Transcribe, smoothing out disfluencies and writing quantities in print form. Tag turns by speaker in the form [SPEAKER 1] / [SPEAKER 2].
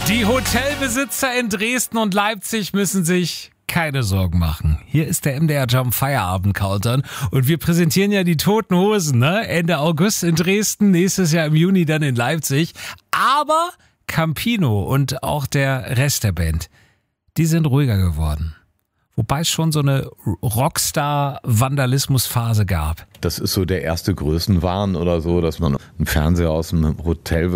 [SPEAKER 1] Die Hotelbesitzer in Dresden und Leipzig müssen sich keine Sorgen machen. Hier ist der MDR Jump Feierabend Countdown und wir präsentieren ja die Toten Hosen, ne? Ende August in Dresden, nächstes Jahr im Juni dann in Leipzig. Aber Campino und auch der Rest der Band, die sind ruhiger geworden. Wobei es schon so eine Rockstar-Vandalismus-Phase gab.
[SPEAKER 2] Das ist so der erste Größenwahn oder so, dass man einen Fernseher aus dem Hotel